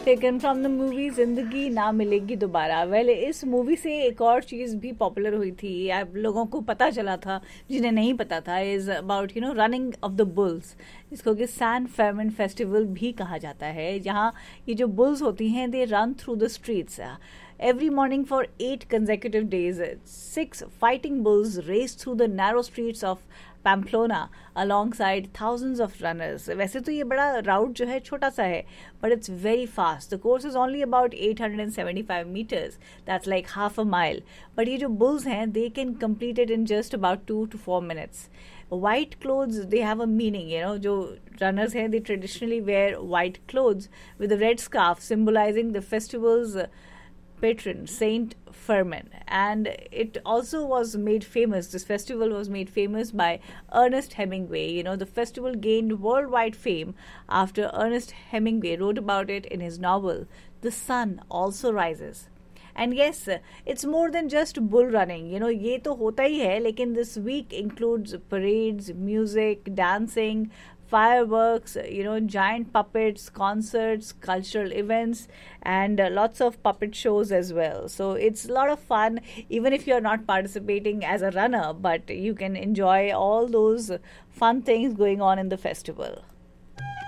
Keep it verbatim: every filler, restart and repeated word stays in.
taken from the movie जिंदगी ना मिलेगी दोबारा. वेल well, इस मूवी से एक और चीज़ भी पॉपुलर हुई थी, आप लोगों को पता चला था जिन्हें नहीं पता था, is about you know running of the bulls, जिसको कि सैन फेरमिन फेस्टिवल भी कहा जाता है, जहाँ ये जो बुल्स होती हैं they run through the streets. Every morning for eight consecutive days, six fighting bulls raced through the narrow streets of Pamplona alongside thousands of runners. वैसे तो ये बड़ा राउट जो है छोटा सा है, but it's very fast. The course is only about eight hundred seventy-five meters. That's like half a mile. But ये जो bulls हैं, they can complete it in just about two to four minutes. White clothes, they have a meaning, you know. जो runners हैं, they traditionally wear white clothes with a red scarf symbolizing the festival's patron, Saint Firmin. And it also was made famous, this festival was made famous by Ernest Hemingway. You know, the festival gained worldwide fame after Ernest Hemingway wrote about it in his novel, The Sun Also Rises. And yes, it's more than just bull running. You know, ये तो होता ही है, लेकिन this week includes parades, music, dancing, fireworks, you know, giant puppets, concerts, cultural events, and uh, lots of puppet shows as well. So it's a lot of fun, even if you're not participating as a runner, but you can enjoy all those fun things going on in the festival.